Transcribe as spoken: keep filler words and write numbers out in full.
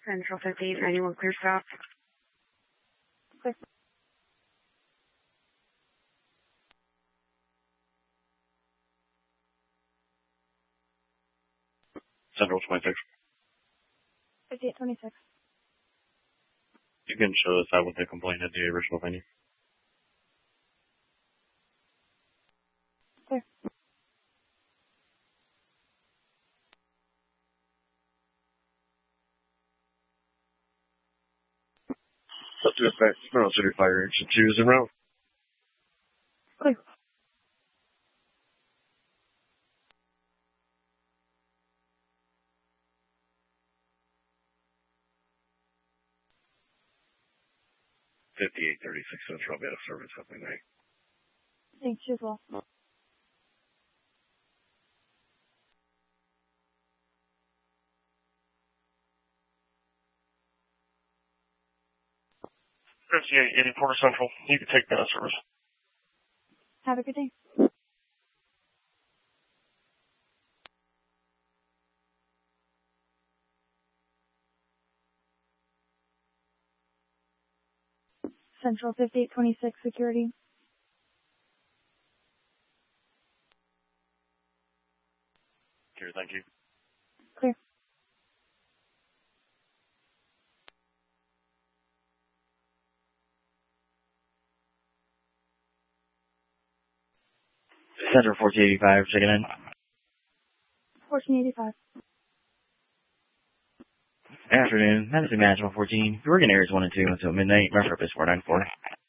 Central fifty-eight ninety-one, clear stop. Clear. Central twenty-six. fifty-eight twenty-six. You can show us out with the complaint at the original venue. Clear. Up to effect, Monroe City Fire Exit two is en route. Clear. fifty-eight thirty-six Central, be out of service, something night. Thanks, you as well. fifty-eight eighty-four Central, you can take me out of service. Have a good day. Central fifty-eight twenty-six security. Here, thank you. Clear. Central fourteen eighty-five, checking in. fourteen eighty-five. Afternoon, Madison Management fourteen. We're in areas one and two until midnight. My purpose four nine four.